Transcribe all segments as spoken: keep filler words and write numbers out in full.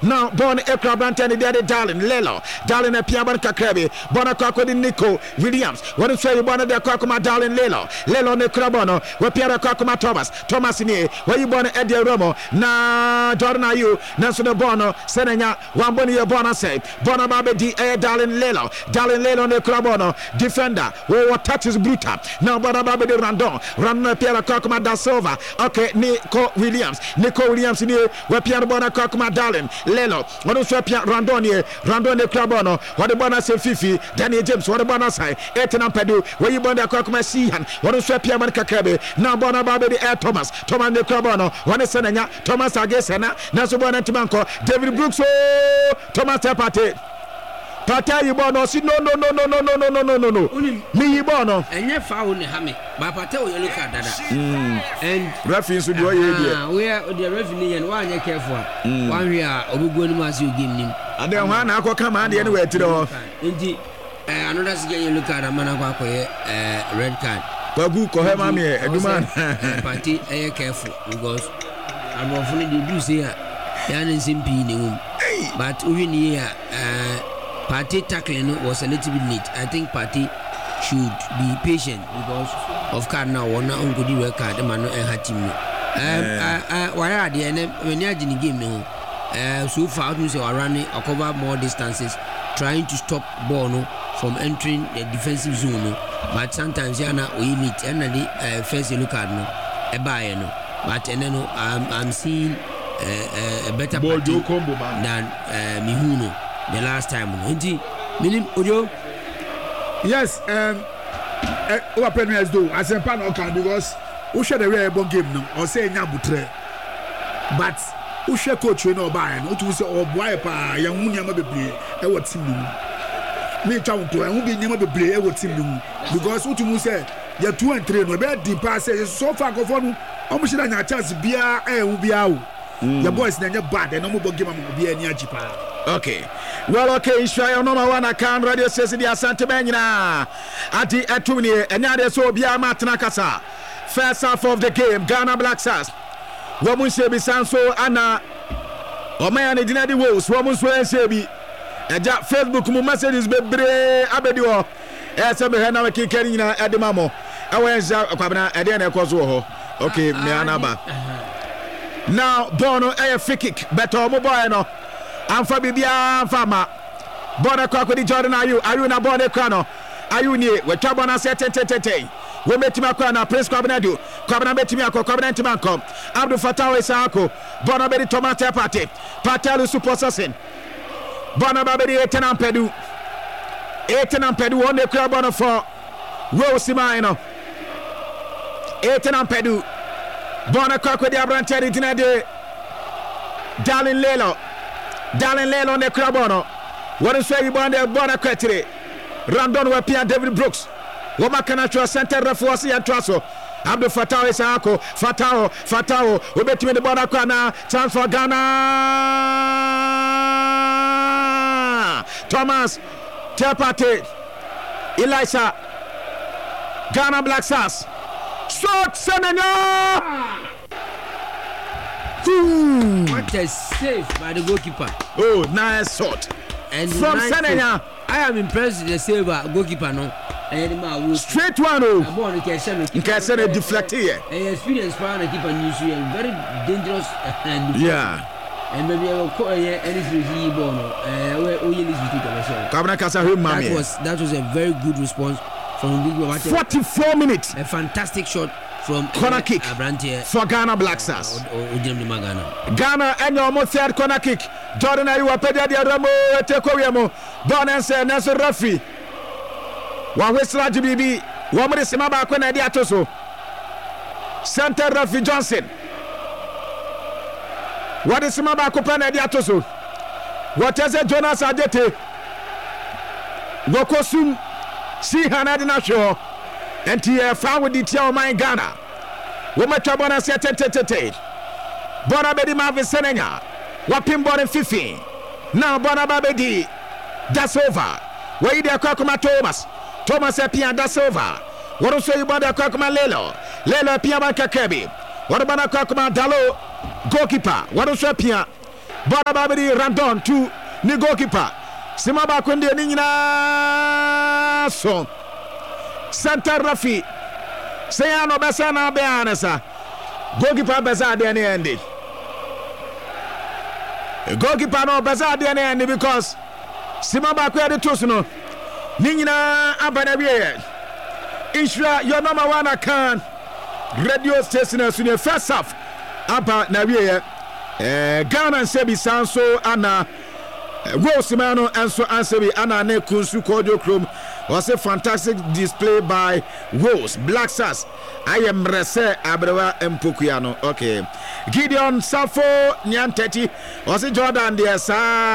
now born Ekra Brantani Daddy Darling Lelo Darling a Piaban Kakrabi Bonacako di Nico Williams what is say you born the Kakuma Darling Lelo Lelo Necrabono where Pierre Kakuma Thomas Thomas in here where you born Eddie Romo na Jordan you National Bono Senenya one boni your bona say Bona Babe di Air Darling Lelo Darling Lelo Necrabono defender who touches brutal now Bona Babe de Randon Randon Pierre Kakuma da Silva okay Nico Williams Nico Williams in here where Pierre Bona Kakuma Darling Lelo, what is your Randon here? Randon the Crabono, what the bonus say Fifi, Danny James, what the bonus say, Etan Pedu, where you born the Cockma Seahan, what is your Piaman Kakabe, now Bona Baby the Air Thomas, Thomas the Crabono, one is Senanya, Thomas Agesena, Nasubana Timanco, David Brooks, oh, Thomas Tapate. Pata you born no no no no no no no no no no no no me you born no and you found hame but Pata you look at that and reference to do here we are the referee and one you careful one we are obugo ni masu game nim and then one akọ come and anywhere to do nti another sige you look at amana kwa koye red card kwagu ko he ma me eduma party eh careful because abofuni dey do say ya na simpi ni hum but we ni here party tackling was a little bit late. I think party should be patient because of card now one now on good record the man and her team. Um uh why are they when you're in the game now? Uh so far we say running or cover more distances trying to stop ball no from entering the defensive zone no. But sometimes you know we need and the first look at no a buy no. But and then I'm I'm seeing uh, a better ball party combo than uh, Mihuno. The last time, Inti, Minim Ojo. Yes, um, our premiers do as a panel can because who should a rare bon game no or say Nabutre, but who should coach you no buy and what to say or boy pa young Munyama be play. I would see me town to and who be never be play. I would see because what you say you're two and three no bad deep passes so far go for almost a chance be a will be out. Your boys never bad and no more game be any ajipa. Okay. Well, okay, Israel number one account radio says the Asante Benina. Ati Etuni, and now there's Obia Matnakasa. First half of the game, Ghana Black Stars. Woman Sebi Sanso, Anna. Oman didn't the Wolves, Woman Swan Sebi. And that Facebook messages be bre abedio. Esa be hena we kikerina edemamo. Awenza kwabna eden ekozo. Okay, me anaba. Now Bono a free kick, better mo boy no. Amfa bibia fama bona kwa kwa di Jordan ayu ayu na bona krano ayu ni we twa bona se tetetete we metima kwa na Prince Kwabena do Kwabena betimi akọ Kwabena ntima nkom Abdul Fatah Isako bona be di Tomate party Patalu Supersasin bona ba be di Etenam Pedu Etenam Pedu on the kwa bona for Rosimai no Etenam Pedu bona kwa kwa di Abrante di dinade Darling Lelo Darling Lelo ne Crabono. What is say you born there born a quetre? Randon Wapia David Brooks. Womakanacho center refuasi and Traso. Abdul Fatah Isako. Fatao. Fatao. We bet me the border corner. Chance for Ghana. Thomas. Tepate. Elisa. Ghana Black Stars. Shot Senenya. Ooh. What a save by the goalkeeper. Oh, nice shot. And from Senenya. I am impressed with the save by goalkeeper no. Straight one oh. You can send a deflect here. Experience for the keeper news very dangerous and yeah. And maybe I will call anything he born. That was that was a very good response from Big forty-four minutes. A fantastic shot. From corner uh, kick uh, for Ghana Black Stars. Uh, uh, uh, Ghana and your most third corner kick. Jordan ayu apedia dia ramo etekowiemo. Bonense Nelson referee. Wa wesla jibibi. Wa mo de sema ba ko na dia toso. Center referee Johnson. Wa de sema ba ko pa na dia toso. What is it Jonas Adete? Gokosum si hanadi na show. And here found with the Tiao my Ghana. Woman Chabona said tete. Bona Bedi Marvin Senenya. Wapim born fifteen. Now Bona Babedi. That's over. Where you there Kakuma Thomas? Thomas Epia, that's over. What also you bought a Kakuma Lelo? Lelo Pia Banka Kebi. What about a Kakuma Dalo? Goalkeeper. What also Pia? Bora Babidi Randon to ni goalkeeper. Simaba Kundi Nina so. Santa Rafi. Sayano Basana Beanasa. Goalkeeper Bazadi and ended. Goalkeeper no Bazadi and ended because Simaba Kundi Tusuno. Nina Abanabi. Insura your number one account. Radio station as soon first half. Abba Navier. Ghana and Sebi Sanso Anna. Rosemano and so Ansebi Anna Ne Kunsu Cordio Chrome was a fantastic display by Rose Black Sass. I am Rese Abrewa Mpukiano. Okay. Gideon Safo Nyanteti was a Jordan dear sa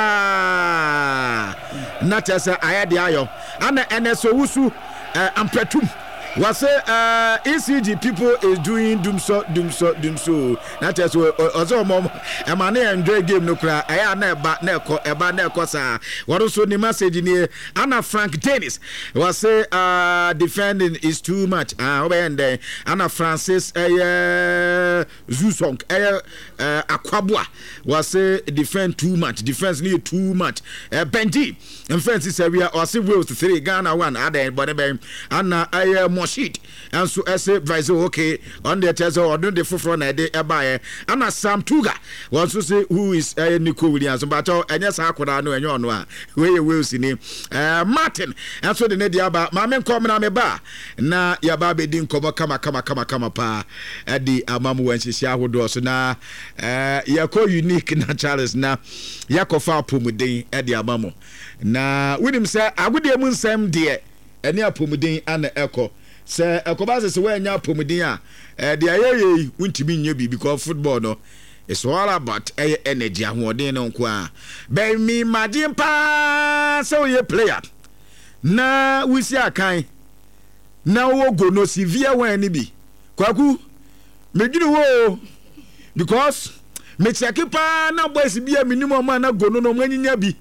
Natasa Ayadiayo Anna N S O Usu Ampetum. Was uh, E C G people is doing doom so doom so doom so. That is what also mom. A man enjoy game no cry. I am never never eba never sa. What also the message in Anna Frank Dennis was say uh defending is too much. Ah, uh, and then Anna Francis uh, Zusong uh, uh, Akwabwa was say defend too much. Defense need too much. Uh, Benji and Francis area or say Wales three Ghana one. Other but Anna I sheet and so as a vice okay on the test or do the full na de ebaye ana Sam Tuga wants to say who is uh, Nico Williams but and yes akoda no enyo no a we we si ni uh, Martin and so the nedia ba ma men come na me ba na ya ba be din komo kama kama kama kama pa edi amamu wanhihia ahodo so na uh, yako unique na Charles na yakofa apomuden edi amamu na winim say agode mu nsem de eni apomuden ana eko se ekobase se we nya apomuden a eh de ayeye untimi nya bi because football no it's all about eh, energy ahoden no nko a be mi magin pa so ye player na wisi akan na wo go no severe one ni bi kwaku medwiri wo because me check pa na boys bi a minimum na go no no manyinya bi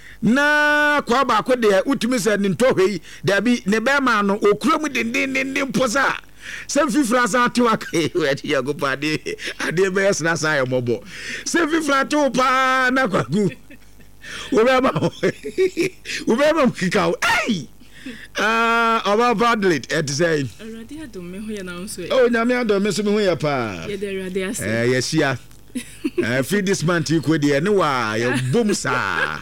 na kwa ba ko de utumi se ni ntohwe da bi ne be ma no okura mu dindin dindin poza se fifra sa tiwa ke we ti yago pa de ade be yes na sa yomobo se fifra to pa na kwagu we be ma we be ma kika ei ah oba badlet et say already adom me ho ya na so oh nyame adom me so me ho ya pa ye de already ase eh yesia eh feed this man ti ko de ne wa ya bom sa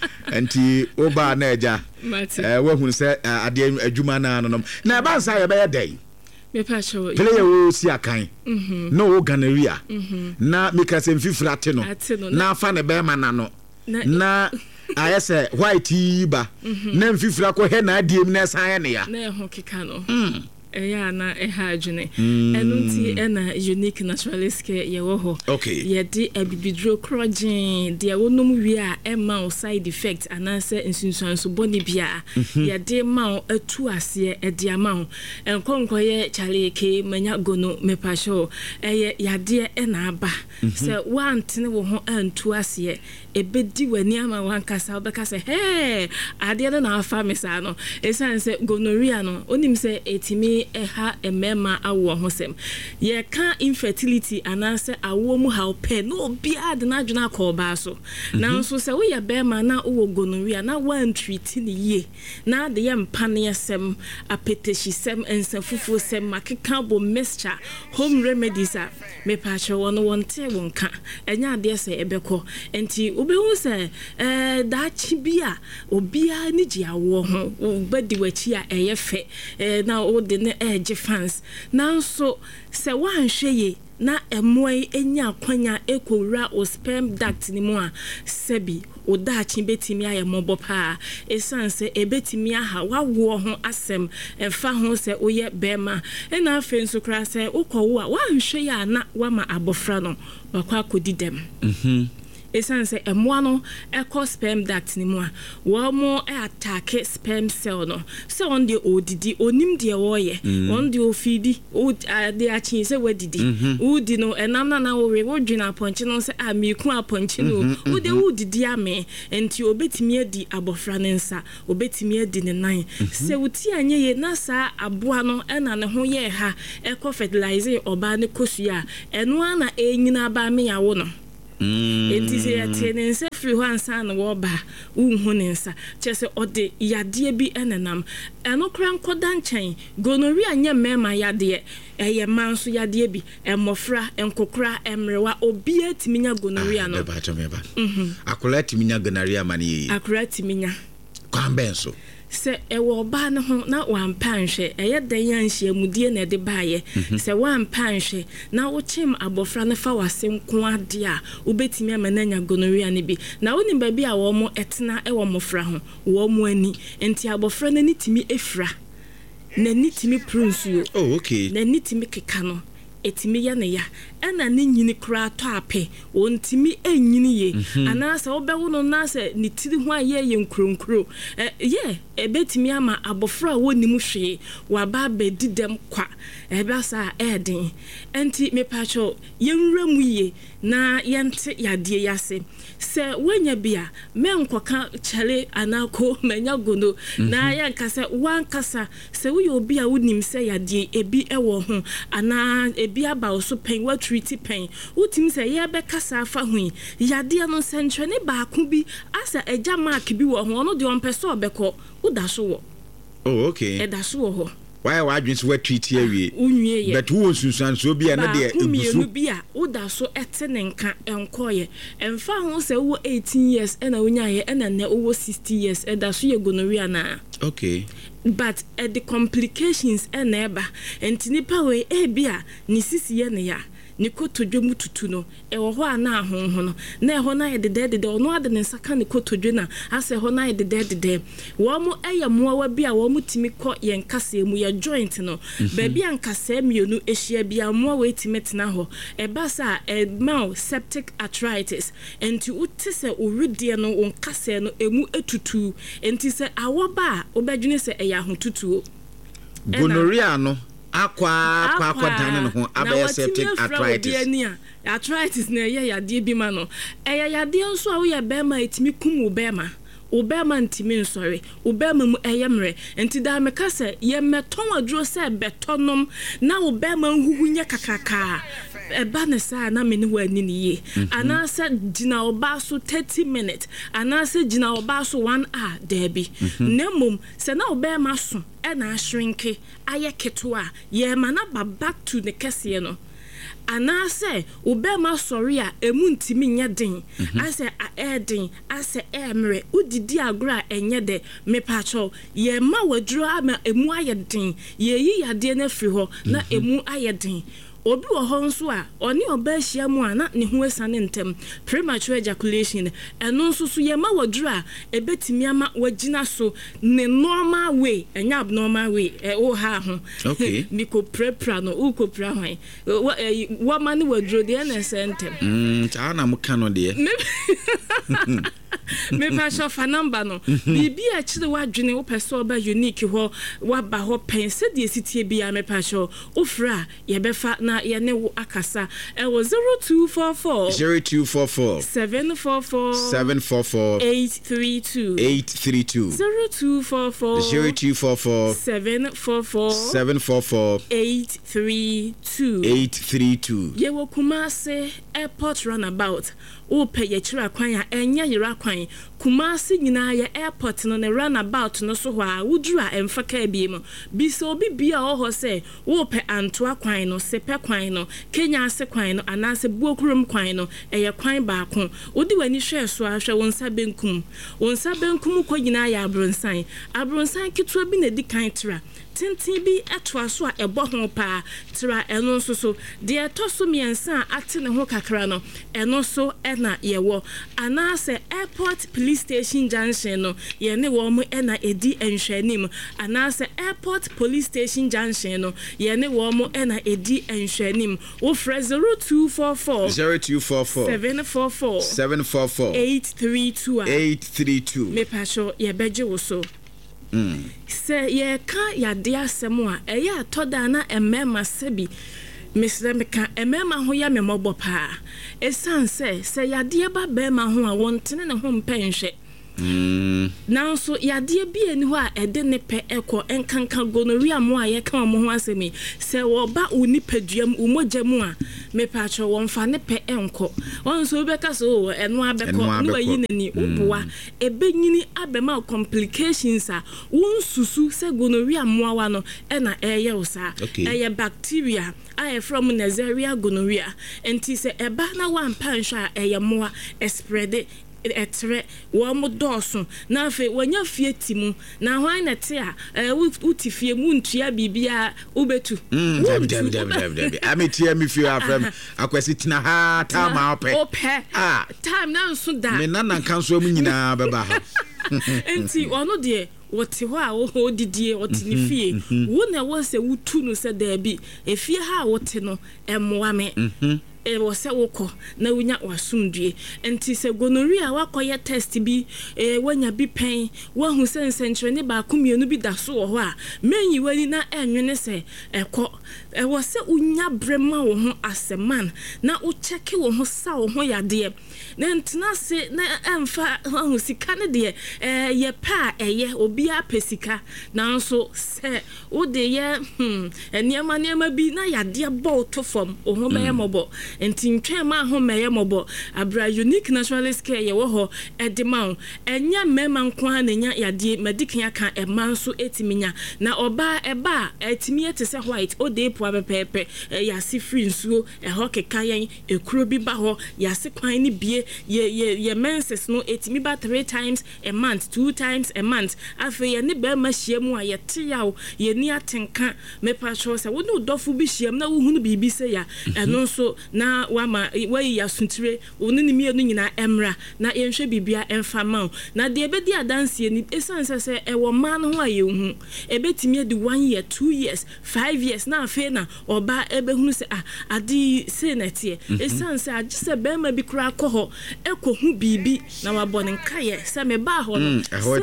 enti oba na eja eh wahun se ade adwuma na no na ba nsa ye be ye dai me pa show player wo si akan mhm no wo ganaria mhm na meka se mfifra te no na fa ne be ma na no na ayese white ba na mfifra ko he na adiem na san ne ya na ho keka no eya na eha adwene enunti ena unique naturalist ke ye wo ho ye di abibidro crogin de wonum wi a ema o side effect anase nsunsuan so boni bia ye de ma atu ase e de ama enkonko ye chale ke manya gono mepasho eye ya de ena aba se wantene wo ho antu ase ebedi wani ama wankasa obekase he ade na afa mesa no esanse gonorrhea no onim se etimi eha emema awo hosem ye ka infertility anase awo mu ha ope no bia de na dwena ko ba so na so se wo ye bema na wo gonorrhea na wan treat ni ye na de ye mpane yesem apeteshi sem ensafufu sem makeka bo mixture home remedies a me pa che wono wonte wonka enya de se ebeko enti obehu se eh da chi bia obia ni ji awo ho obedi wachi a eyefe eh na o de ne edge fans nanso se wanhwe ye na emoi enya kwanya ekowura o sperm duct ni mu a sebi o dachi betimi ayemobo pa esanse ebetimi aha wawo ho asem emfa ho se oye bema ena afen so kra se ukowo a wanhwe ye ana wama abofra no wakwa kodidem mhm esanse emwa no ekọ sperm duct ni mu a wo mo attack sperm cell no se on de odidi onim de wo ye on de ofidi o de achi se wadidi udi no enam na na wo we wodwina ponche no se a meku aponche no o de udidi ame enti obetimi adi abofra ne nsa obetimi adi ne nan se wuti anye ye na sa aboa no ena ne ho ye ha ekọ fertilize oba ne kosua eno ana enyina ba me yawo no enti se yɛte ne nsa firi hɔ ansa na wɔba unhu ne nsa kyerɛ sɛ ɔde yadeɛ bi ɛnenam ɛno kora nkɔda nkyɛn gonorrhea nyɛ mɛma yadeɛ ɛyɛ man so yadeɛ bi ɛmmɔfra nkokora ɛmrewa obia timinya gonorrhea no akola timinya gonorrhea mani akora timinya kwamben so se ewo ba ne ho na wampanhwe eye dan anhye amudie na de baaye se wampanhwe na wo chim abofra ne fa wase nko ade a obetimi amananya gonorrhea ne bi na woni ba bi a wo mo etena e wo mofra ho wo mo ani enti abofra na nitimi efra na nitimi prunsuo oh okay na nitimi keka no etimi ya ne ya ena ne nyini kura to ape wontimi enyini ye anasa obewo no na se ne tiri ho aye ye nkronkro eh ye ebetimi ama abofra woni mu hwe wa ba ba didem kwa ebasa eden enti me pacho yenwura mu ye na yente yade yase se wanya bia menkoka chale anako menya gono na yanka se wankasa se wo yo bia wonim se yade ebi ewo ho ana ebi aba so pen wa treat pen utim se ye be kasa afa hu yade no sentre ne ba ko bi asa eja mark bi wo ho no de on pese obekọ uda so wo oh okay e da so wo ho why wa adwin so wa treat awie unwie ye but wo sunsan so bia na de egusu bia uda so ete ne nka enkoye emfa ho se wo eighteen years ena wonya ye ena ne wo sixty years e da so ye gonorrhea na okay but uh, the complications eneba entinipa we e bia ni sisiye ne ya ni kotodwe mututu no e wo ho ana ahonho no na e ho na ye dede dede ono ade ne nsaka ne kotodwe na ase ho na ye dede dede wo mo eye mo wa bia wo mo timi kɔ ye nkasa mu ye joint no ba bia nkasa mienu ehia bia mo wa timi tena ho e ba sa e ma septic arthritis enti uti se uridie no nkasa no emu etutu enti se awoba obadwene se e ya hotutuo gonorrhea no akwa akwa akwa dan no ho abaya septic arthritis arthritis na ye yade bi ma no e yade nso a wo ye bema etimi kum wo bema wo bema ntimi nsori wo bema mu eyemre enti da meka se ye meton aduro se betonom na wo bema nhuhunye kakaka e ba ne sa na me ne wani ne ye ana se gina oba so thirty minutes ana se gina oba so one hour there bi nemum se na wo bema so e na shrinke aye ketwa ye mana ba back to the kese no ana se obema sorry a emu ntimi nya den ase a eden ase emre udidi agora enye de mepacho ye ma waduro ama emu aye den ye yi yade na firi ho na emu aye den obi wo ho nso a oni oba ahia mu ana ne ho asane ntem premature ejaculation eno nso so ye ma waduro a ebetimi ama wagina so ne normal way enya abnormal way e o ha ho okay miko prepra no uko pra hwan wa ma ne waduro de na sentem mm ta na mo ka no de me pa shofa number no bibi a chire wadwene wo pese oba unique ho wa ba ho pense de sitie bia me pa sho ofra ye befa na ye ne wo akasa e wo zero two four four zero two four four seven four four seven four four eight three two eight three two zero two four four zero two four four seven four four seven four four eight three two eight three two ye wo Kumasi airport runabout o pe ye chira kwan a enya yira kwan Kumasi nyina ye airport no ne runabout no so ho a wuduru a emfaka bi mu bi so obi bia o ho se wo pe antoa kwan no se pe kwan no Kenya ase kwan no anase buokurum kwan no eye kwan baako odi wani hwe so ahwe wonsa benkum wonsa benkum ko nyina ya abronsan abronsan kitwa bi na di kan tra tintin bi atwa so a ebo ho pa tra eno so so de etoso miensa ate ne ho kakra no eno so ena yewo anase airport police station junction no ye ne wo mo ena edi enhwanim anase airport police station junction no ye ne wo mo ena edi enhwanim wo fra zero two four four zero two four four seven four four seven four four eight three two eight three two me pasho ye beje wo so mm se ye ka yade asem a eye atoda na emema sebi Mister Meka emema ho ya memobo pa esan se se yade ba be ma ho a wontene ne ho mpenhwe mm nanso yade bi ani ho a ede ne pe ekọ enkanka gonorrhea mo a ye kan mo ho asemi se wo ba oni paduam umojam a me pa cho won fa ne pe enko won so be ka so eno abeko no ayi nani uboa ebe nyini abema complications a won susu se gonorrhea mo awa no e na eye usa eye bacteria I from Nazaria gonorrhea enti se eba na wan pansha eye mo a spread it etre wo mo doso na afi wanya fie timu na hwan na te a uti fie mu ntua bibia ubetu dab dab dab dab dab ametia mi fie afrem akwasi tina ha time ope ope ah time na nso da me nana kanso mu nyina beba ha enti ono de wote ho a wo didie wote ni fie wo na wo se wutu no se da bi efie ha wote no emmoa me e wo se woko na wunya wasumdue enti se gonorrhea wakoye test bi e wanya bi pen wa hu se nsentre ne ba komienu bi da so wo ho a menyi wani na enwene se ekọ e wo se unya brema wo ho aseman na wo check wo ho sa wo ho yade na ntina se na emfa hu sika ne de e ye pa eye obi apesika nanso se wo de ye hm eniema niema bi na yade bo to fom wo ho be mobo enti ntwema ho meye mobo abra unique naturalist care ye wo ho edema enya mema nko ha na nya yade medican aka emanso etiminya na oba eba etimi etese white o de po abepepe ya si free nsuo e ho keka yen ekuro bi ba ho ya se kwan ni bie ye ye ye menses no etimi ba three times a month two times a month afi ye ne ba ma hiemu a ye te yawo ye ni atenka me pa cho se wo no dofo bi hiem na wo hunu bibi se ya eno so na wama wayi ya suntire wo ne mi enu nyina emra na yenhwe bibia emfama na de ebedi adanse ni esanse se e wo man ho a ye hu ebetimi edi one year two years five years na afi na oba ebe hunu se ah adi se na tie esanse agise be ma bi kura koho ekohu bibi na wabone nkaye se me ba ho no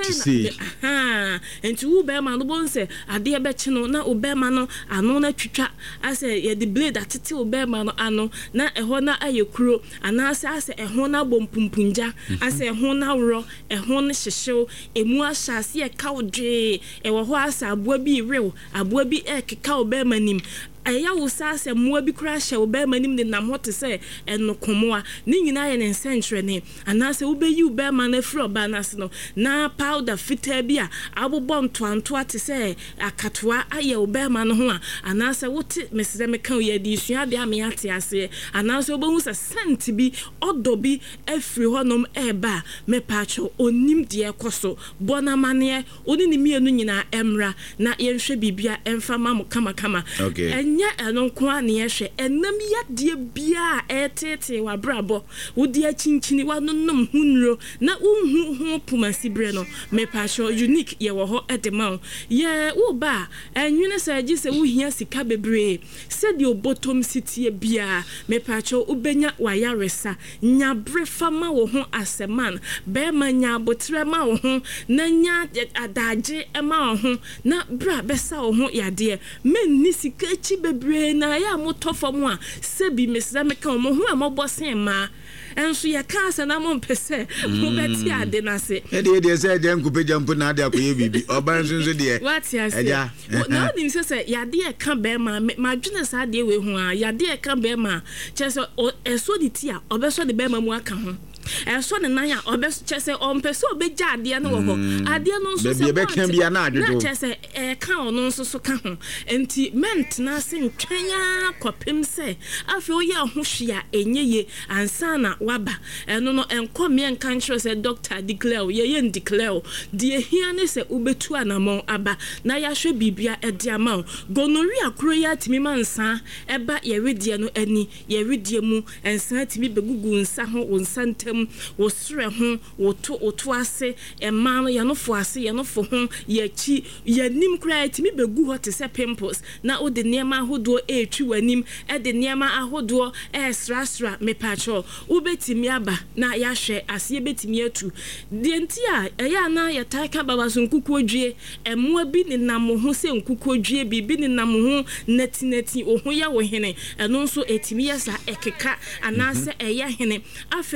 ha enti wo be ma no bonse ade ebe chi no na obe ma no ano na twitwa ase ye the blade atete obe ma no ano na eho na ayekuro anase ase eho na bompumpunja ase eho na wro eho na hyehyew emu ahyase e kawdwe ewo ho asa aboa bi rew aboa bi ekeka obe manim aya wo sase moa bi kura hye obe manim de nam hote se enokomoa ni nyina ye ne nsentre ne anase wo be yi obe ma na fro ba na se no na powder fita bi a abobo ntoanto ate se akatoa aye obe ma no ho a anase wote meseze meka ye di sua de ame ate ase anase obo hu se scent bi odo bi afri honom eba me pacho onim de ekoso bona mane oni ni mienu nyina emra na yenhwe bibia emfa mam kama kama okay nya enonko ane yehwe enam yade bia etete wa brabo wodi achinchini wanonom hunro na unhu hu pumasi bre no me pasho unique ye wo ho edema ye wo ba enwene sa agi se wo hia sika bebre se de obotom sitie bia me pacho ubenya wa yaresa nya bre fama wo ho aseman be ma nya botre ma wo ho na nya adaje ema wo ho na bra besa wo ho yade menni sika chi bebre na ya motofo a sebi mesza meka mo hu amobosen ma enso ya kansa na mo mpese mo beti ade na se e de de se de nkupe jampu na ade akoye bibi oba nso nso de what ya say na odi se se ya de e kan be ma ma dwene sa de we hu a ya de e kan be ma cheso eso di ti a obeso de be ma mu aka ho eso ne nan ya obeso chese o mpese obeja ade na wo ho ade no nso se be kan bia na adwodo na chese e kan ono nso so ka ho enti ment na se ntwanya kopem se afi o ya ho hwea enyeye ansa na waba eno no enkomie nkan chiro se doctor declare ye ye declare de hia ne se ubetu anamon aba na ya hwe bibia ede ama gonorrhea kro ya timi mansa eba ye wedie no ani ye wedie mu ensa timi begugu nsa ho wonsa ntem wo sre ho wo to oto ase ema no ye no fo ase ye no fo ho ye chi ye nim kra timi begu ho te se pimples na o de niema ahodo e twi wanim e de niema ahodo e sra sra me pacho ubetimi aba na ya hwe ase betimi atu de nti a eya na ya taika baba so nkuku odwie emmoa bi ne nam ho se nkuku odwie bibi ne nam ho neti neti o ho ya wo hene eno nso etimi ya sa ekeka anase eya hene afen so kra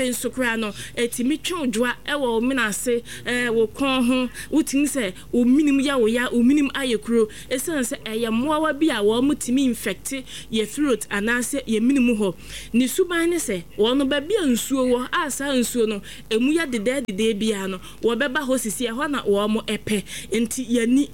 kra no etimi twodwa e wo menase eh wo kon ho wutimi se o minim ya wo ya o minim ayekuro esan se eye moawa bi a wo mutimi infect ye throat anase ye minim ho ni suban ne se wo no ba bia nsuo wo asa nsuo no emu ya dede dede bia no wo beba ho sisi e ho na wo mo epe enti yani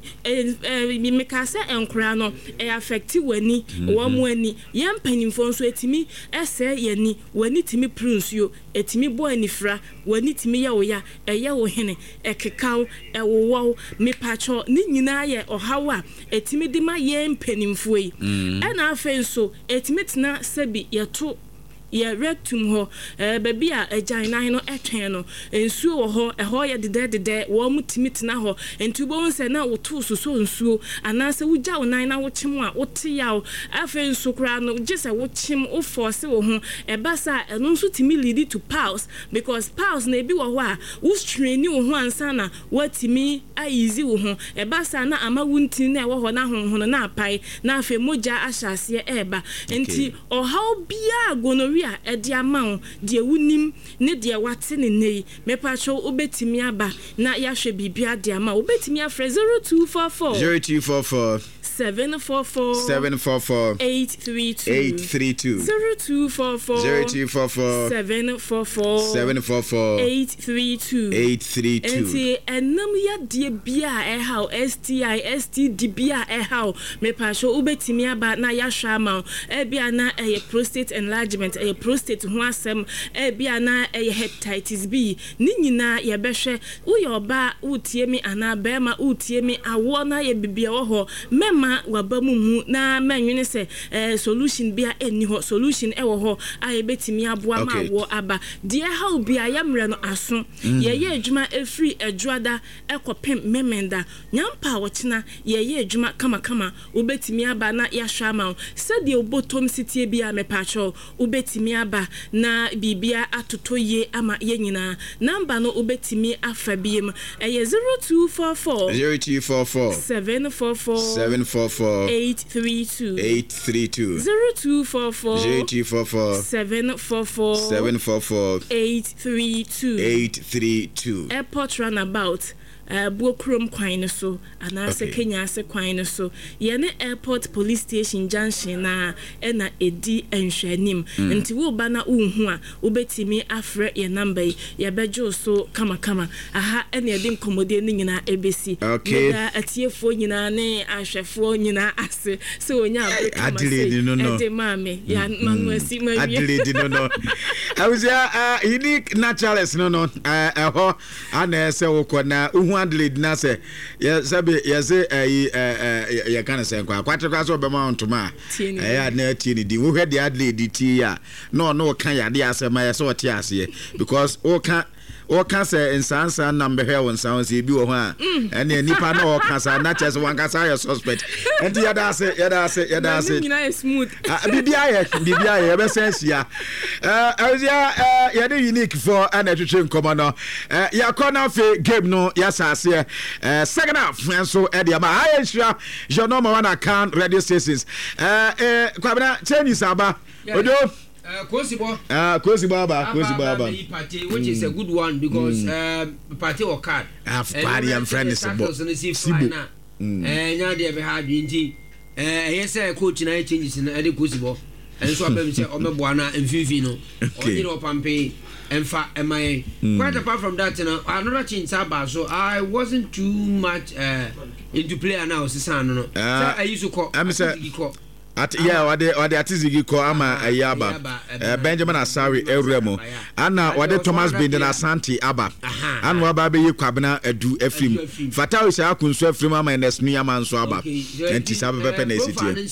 eh meka se enkra no e affect wani wo mo ani ye mpanimfo nso etimi ese yani wani timi prunsuo etimi bo anifra wani timi ya wo ya eye wo hene ekekaw ewo wo mepacho ni nyina ye ohawa etimi di ma ye mpanimfo yi ena afen so etimi tena sebi yeto ye rectum ho eh baby a agyan nan no etwen no ensuo wo ho eho ye dede dede wo mutimi tena ho entubo nse na wo to so so nsuo anase wo gya wo nan na wo kyem a wo te yaw afen nso kra no gise wo kyem wo force wo ho ebasa eno nso timi lead to pause because pause na ebi wo ho a wo strain wo ho ansa na watimi ayizi wo ho ebasa na ama wuntin na wo ho na honhono na apai na afen moja ahyase eba enti ohaw bia gonorrhea edi amount de wunim ne de wate ne nei mepacho obetimi aba na yahwe bibia de ama obetimi afre zero two four four zero two four four seven four four seven four four eight three two eight three two zero two four four zero two four four seven four four seven four four eight three two eight three two enti enam ya de bia e how S T I S T D bia e how mepacho obetimi aba na yahwe ama e bia na e prostate enlargement e prostate ho asem e bia na e hepatitis B ni nyina ye behwe wo ye oba utie mi ana ba ma utie mi awo na ye bibia wo ho mema wabamu mu na menwene se eh, solution bia eni ho solution e wo ho a ye betimi aboa ma wo aba de how bia ya mre no aso ye ye adwuma efri adwada ekopem memenda nyampa wo kina ye ye adwuma kama kama obetimi aba na ya hwama se de obotom sitie bia mepacho obetimi aba na bibia atoto ye ama ye nyina number no obetimi afa biem eye zero two four four zero two four four seven four four seven four four eight three two eight three two zero two four four zero two four four seven four four seven four four eight three two eight three two airport runabout uh, Buokrom kwan so anase okay. Kenya se kwan so ye ne airport police station junction na e na edi enhwanim mm. Nti wo ba na unhu a obetimi afre ye number ye bejo so kama kama aha e na edi nkomode ni nyina ebesi okay. Ya atiefo nyina ne ahwefo nyina ase so onya adiledi no no ede mame ya manwasi mami adiledi no no awusia uh, unique naturalist no no eh uh, ho ana ese wo kona uhu adiledi na se ye sabe ye se eh eh ye kana se kwa kwatakwa so be ma ontoma eh na tie ni di wo hwe de adiledi ti ya no no kan ya de asema ye so ote ase because o kan o kan se insansa na mbehwe won san se bi wo ho a ene nipa na o kan sa na chese wan kan sa your suspect enti ya da se ya da se ya da se nyina smooth bibia ye bibia ye be sense ya eh awia eh ya de unique for ana twetwe nkomo no eh ya corner fe game no ya sase eh second half so e de ma ayesha je no ma wana can radio stations eh eh kwabena Chinese aba odo Uh, Kosibo. Ah, Kosibo aba, Kosibo aba. Party, which is a good one because uh, party or card. Half party and friend is Sibo. Sibo. Eh, nya de be ha dwinti. Eh, yes, coach na changes na de Kosibo. And so I say omeboa na mfifi no. Oni no pampe emfa emaye. Quite apart from that, you know, another change saba so I wasn't too much uh, into player now sisan no. So I used to call. I'm say at yeah wade wade atizigi ko ama ayaba Benjamin Asari Ewremo ana wade Thomas Benden Asante aba ana waba be yikwabena adu afrim Fatawu sha akunso afrim ama nesnu ama nso aba enti sabe pepe na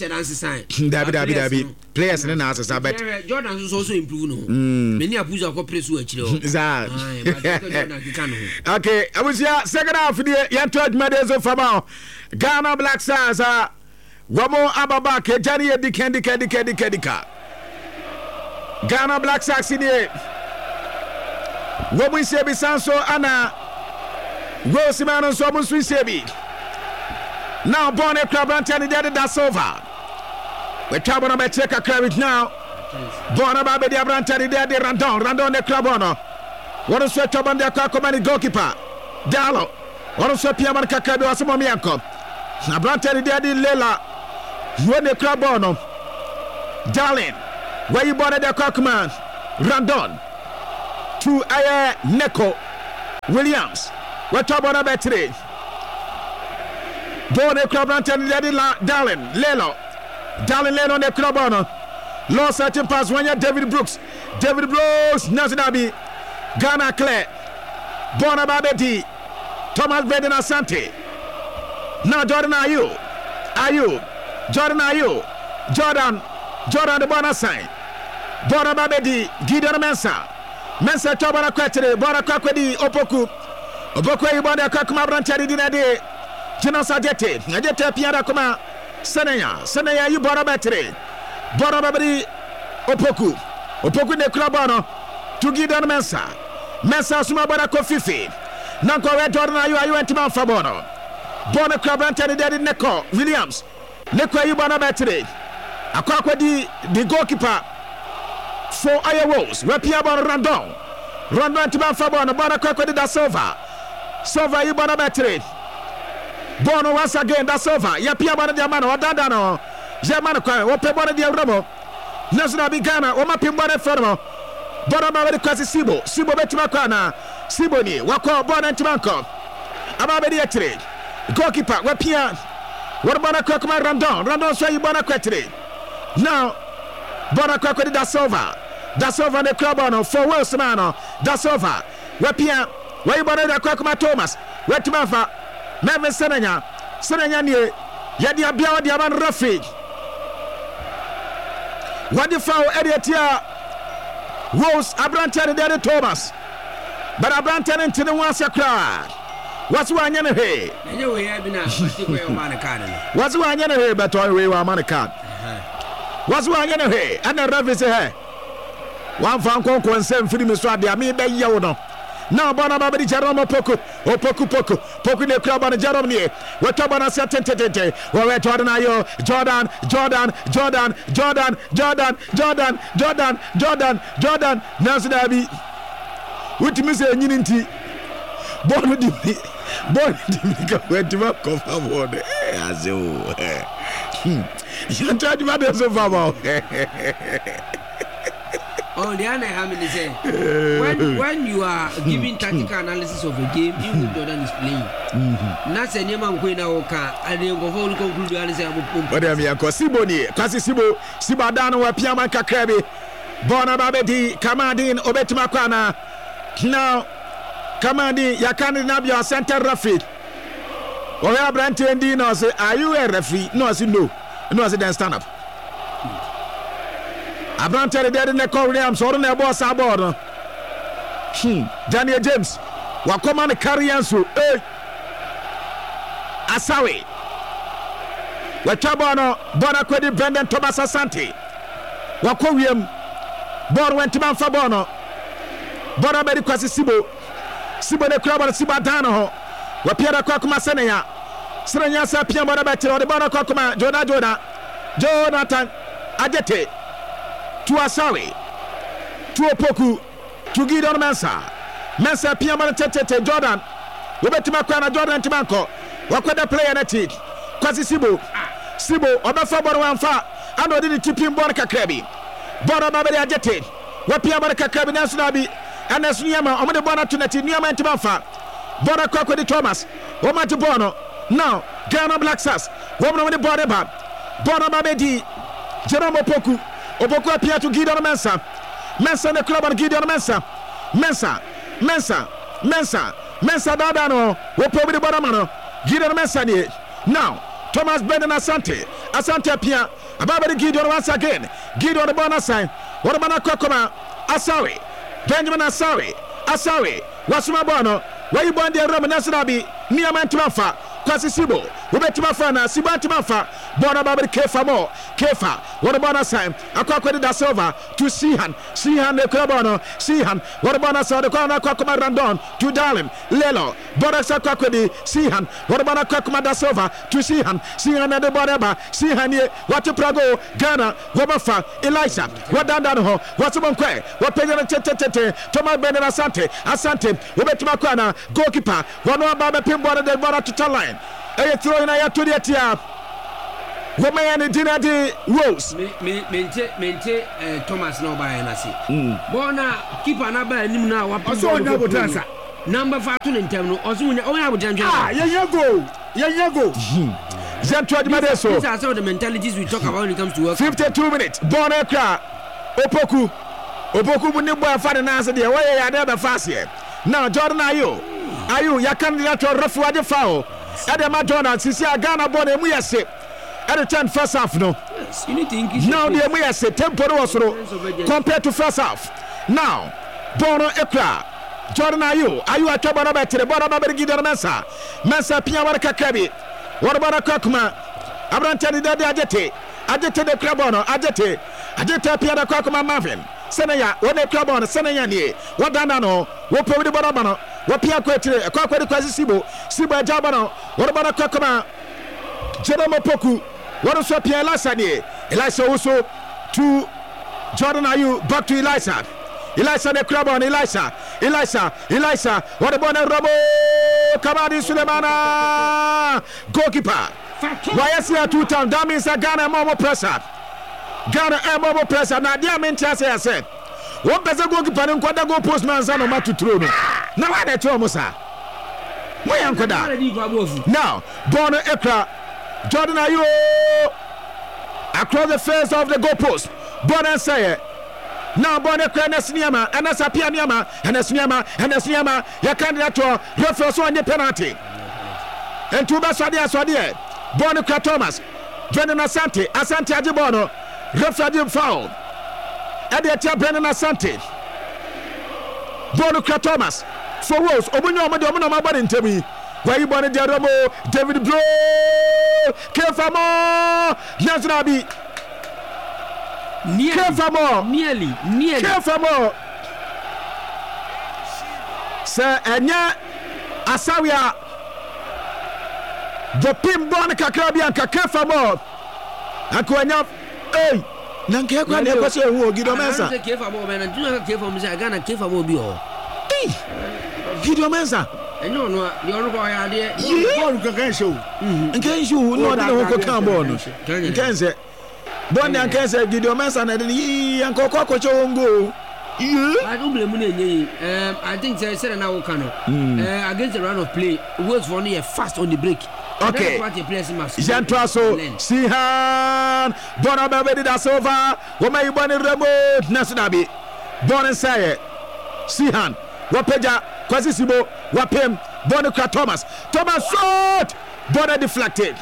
esitie dabi dabi dabi players ne na asesa bet Jordan so also improve no many abuza ko presu akire o za okay abusia second half the yanto admadezo fama Ghana Black Stars Wamo ababa ke jani ye dikendi kendi kendi kendi ka Ghana Black Stars in here. Wamo isebi sanso ana Rosimano so musu isebi. Now born a club and tell the that's over. We trouble na check a credit now. Born about the Abrantani there the Randon Randon the club ono. What is sweat up on the command goalkeeper? Diallo. What is sweat Piaman Kakabi or some Mianco? Abrante Daddy Lela. When the club on. Darling. Where you bought the command? Randon. To Aya Neko. Williams. What up on a battery? Born a club Brantani Daddy Darling. Lelo. Darling Lelo on the club on. Lost certain pass when you're David Brooks. David Brooks. Nazinabi. Ghana Claire. Bona Babedi. Thomas Beden Asante. Now Jordan Ayu. Ayu. Jordan Ayu. Jordan. Jordan the Bona sign. Bona Babedi. Gideon Mensa. Mensa Tobana Quetre. Bona Kwakwedi. Opoku. Opoku Ibanda Kakuma Brantari Dinade. Jino Sajete. Najete Piara Kuma. Senaya. Senaya you Bona Battery. Bona Babedi. Opoku. Opoku de Clubano. To Gideon Mensa. Mensa Suma Bona Kofifi. Nanko Red Jordan Ayu Ayu Antiman Fabono. Bona Clubantani Daddy Neko. Williams. Neko you Bona Battery. Akwakwedi the goalkeeper for Aya Rose. Repia Bona Randon. Randon Antiman Fabono. Bona Kwakwedi da Silva. Silva you Bona Battery. Bono once again da Silva. Yapia Bona Diamano. Odadano. Jamano Kwa. Ope Bona Diaromo. National Bigana. Oma Pimbona Fermo. Bona Babedi Kwasi Sibo. Sibo Betimakwana. Sibo ni. Wako Bona Antimanko. Ababedi Etre. Goalkeeper. Repia. What Bona Kwakuma Randon. Randon so you Bona Kwetri. Now, Bona Kwakwedi da Silva. Da Silva the club on for Wilson Mano. Da Silva. Repia. Where you Bona da Kwakuma Thomas. Retimafa. Mervin Senanya. Senanya ni. Yadi Abia Diaman Rafi. What the foul Ediatia. Rose Abrante and Daddy Thomas. But Abrante and Tina wants a cry. What's one yana here? Anyway, I've been a card. What's one yana here, but I wear a money card. What's one yana here? And the referee say, one found Conco and seven film is right there. Me, they yell. Now, Bona Babadi Jerome Poku, or Poku Poku, Poku the club on the Jerome. What about a certain tete? Or Jordan Ayo, Jordan, Jordan, Jordan, Jordan, Jordan, Jordan, Jordan, Jordan, Jordan, Nasdabi. What you say, Ninity? Born with me, born with me, to work of a word. As you, you tried to matter so far. Oh, the other hand is say when when you are giving tactical analysis of a game, you will Jordan is playing. That's a name I'm going to oka, and you go whole conclude and say, "What am I? Siboni, Kasi Sibo, Sibadano, Piaman Kakebi, Bona Babedi, Kamadin, Obetimakwana. Now, Kamadi, Yakani Nabia, center referee. Or Abrante and Dino say, are you a referee? No, I said no. No, I said then stand up. Abrante the dead in the Williams or in the boss aboard. Hmm. Daniel James. Wakoma the carry answer. Hey. Asawi. Watabano. Bonakwedi Brendan Thomas Asante. Wako William. Bon went to Man Fabono. Bona Bedi Kwasi Sibo. Sibo the club and Siba Dano. Wapiera Kwakuma Senaya. Senaya Sapia Bona Betty or the Bona Kwakuma. Jonah Jonah. Jonathan Ajete. To Asawi, to Opoku, to Gideon Mensa, Mensa Piamana Tete, Jordan, Robertimakwana, Jordan Timanko, Wakwada player at it, Kwasi Sibo, Sibo, Obafa Borwanfa, and Odin Tipim Borka Krabi, Bora Babadi Ajete, Wapiamana Krabi Nasnabi, and as Niama, Omada Bona Tunati, Niama Timafa, Bora Kwakodi Thomas, Omatu Bono, now, Ghana Black Sass, Woman with the Bora Bab, Bora Babedi, Jerome Opoku. Opoku appear to Gideon Mensa. Mensa the club and Gideon Mensa. Mensa. Mensa. Mensa. Mensa Dadano. Wopo the Bonamano. Gideon Mensa. Now, Thomas Brendan Asante. Asante appear. Ababa the Gideon once again. Gideon the Bona sign. What about a Kokoma? Asawi. Benjamin Asawi. Asawi. Wasuma Bono. Where you born the Roman Nasanabi? Niaman Tuafa. Kwasi Sibo. Ubetima Fana, Sibantima Fa, Bona Babi Kefa Mo, Kefa, what about a sign? Aquaquedi da Silva to Sihan, Sihan the Crabono, Sihan, what about a saw the corner Quakuma Randon to Darlin, Lelo, Bodas Aquaquedi, Sihan, what about a Quakuma da Silva to Sihan, Sihan and the Bodaba, Sihan, what to Prago, Ghana, Wabafa, Elisha, what Dandano, what's among Quay, what Pedro Tete, Thomas Benen Asante, Asante, Ubetima Kwana, goalkeeper, one of Baba Pimbo, the Bora to line. Are throwing a to the atia? What may any dinner de Rose? Mente Thomas no by Nasi. Bona keep an abba and now what was on answer. Number five in term, or soon only I would jump. Ah, yeah, you go, yeah, you go. Zentro Madeso. These are some of the mentalities we talk about when it comes to work. fifty-two minutes. Bona Kra Opoku Opoku Bunibwa Fan answer the way I never fast here. Now, Jordan Ayu, Ayu, ya candidate to refuge the foul. Adama Jordan, since you Ghana born a Muyase at the ten first half. No, yes, you need to now the Muyase tempo was compared to first half. Now, Bono Ekra, Jordan Ayu, Ayu a Kabana Betty, the Bona Babigida Mensa, Mensa Piawaraka Kabi, what about a Kakuma? Abrantani Daddy Adete, Adete de Crabono, Adete, Adete Piana Kakuma Marvin. Senaya, what a club on Senayani, what Danano, what Podi Barabano, what Pia Quetri, a Quaquet Quasibo, Siba Jabano, what about a Kakama, Jerome Poku, what is your Pia Lasani, Elisa also to Jordan Ayu, back to Elisa, Elisa the club on Elisa, Elisa, Elisa, what about a Robo, Kamadi Sulemana, goalkeeper, why is here two times? That means a Ghana Momo presser. Ghana and mobile press and Nadia Mentas. I said, what does a goalkeeper and quite a go postman son of Matu True? Now I tell Mosa. My uncle now, Bono Ekra, Jordan Ayu across the face of the goalpost. Bono say, now Bono Ekra Nesniama, and as a Pianiama, and as Niama, and as Niama, your candidate to reference on the penalty. And two Basadia Swadia, Bono Ekra Thomas, Brendan Asante, Asante Ajibono. Referee foul. Edia Brennan Asante. Bono Thomas. For Rose. Omunyo Omadi Omuno Mabadi Ntemi. Where you born in Jeromo. David Bro. Kefamo. Yazrabi. Kefamo. Nearly. Nearly. Kefamo. Sir Enya Asawia. The Pim Bono Kakrabian Kefamo. Akwanya. Hey, nanke kwa ne kwase hu Gideon Mensah. Nanke kefa mo be na tuna kefa mo say Ghana kefa mo bi o. Eh. Gideon Mensah. Enyo no, the ono ko ya de. Ball kan kan show. Nkan show no de ho ko kan ball no. Nkan se. Bon dan kan se Gideon Mensah na de yi anko ko ko cho ngo. I don't blame you. Um, I think they said now we can. Uh, against the run of play, was for only fast on the break. Okay. Jean Trasso, Sihan, Bona Babedi da Silva, Woma Ibani Remote, Nasinabi, Bona Saye, Sihan, Wapeja, Quasisibo, Wapem, Bonica Thomas, Thomas shot, Bona deflected,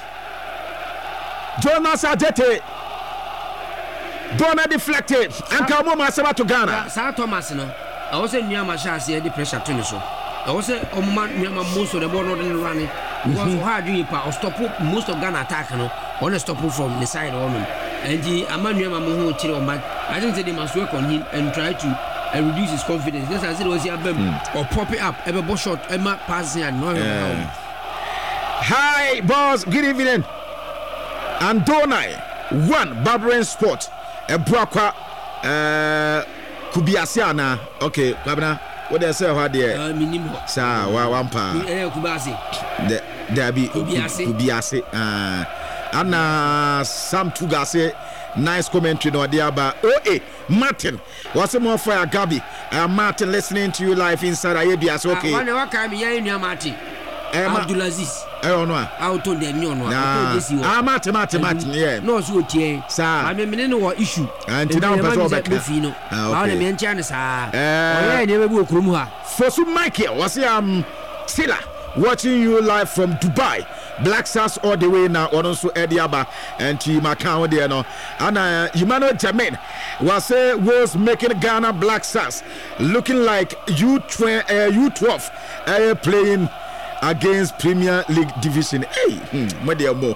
Jonas Adete, Bona deflected, and Kamoma Saba to Ghana. Sir Thomas, no, I was in Yamasha, see the pressure to so. I was a man, most of the ball not running. Because how do you or stop most of Ghana attack no on a stop from the side of woman and the Emmanuel Mamu chill but I think they must work on him and try to uh, reduce his confidence. Just as it was here mm. or pop it up every ball shot Emma passing and no yeah. Hi boss, good evening. And Donai one Barbarian Sport a Brakwa uh Kubiasiana. Okay, Babna. What they say about there? Uh, minimum. Sa wa wampa. Eh, Kubasi. The there be Kubiasi. Kubiasi. Ah, Anna Sam Tugase. Nice commentary no there about. Oh, eh, Martin. What's more for Gabi? Uh, Martin, listening to you live inside Ayabias. Okay. One what can be here, Martin? Abdulaziz. I don't know. Out on the new one. Ah, Martin, Martin, Martin. Yeah. No, so okay. Sir, I mean, no issue. And now, Pastor Befino. Ah, okay. I mean, sir. Eh, never go Krumha. For some Michael, was um Silla watching you live from Dubai. Black Stars all the way now, or also Ediaba and Team account there no. And uh, Emmanuel Jamin was uh, was making Ghana Black Stars looking like U twelve, uh, U twelve uh, playing against Premier League division. Hey, hmm, media mo.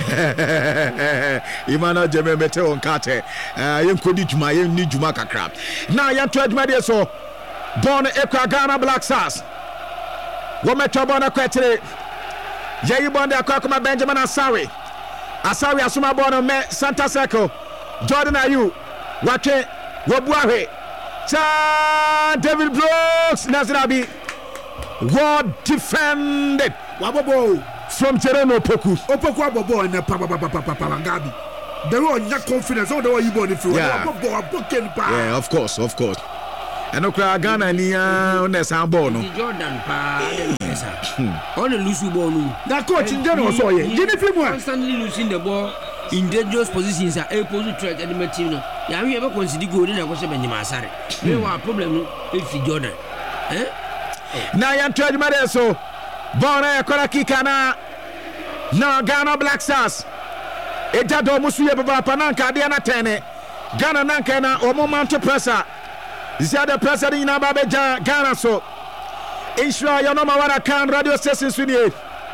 Imana jeme mete on kate. Yen kodi juma, yen ni juma kakra. Now yan to admire so. Born Ekwa Ghana Black Stars. Wome to born akwetre. Yeyi bonde akwa Benjamin Asawi. Asawi asuma born me Santa Circle. Jordan Ayu. Wake Wobuahe. Cha David Brooks Nasrabi. Well defended. Wabobo from Jereno Opoku. Opoku Wabobo and Papa Papa Papa Gabi. They were not confidence. All the way you born if you yeah. yeah, of course, of course. And Okra Ghana ni on the Sambono. Jordan pa. On the loose ball. That coach in general saw you. Didn't you constantly losing the ball in dangerous positions are able to threat at the material. Yeah, we ever consider good in a question when you masari. We have a problem if you Jordan. Eh? Na yan twelve made so bona kola kikana na Ghana Black Stars eja do musu ye baba pananka de na tene Ghana nanka na omo manto pressure zia the pressure ni na ba beja Ghana so insure your number one can radio station sunie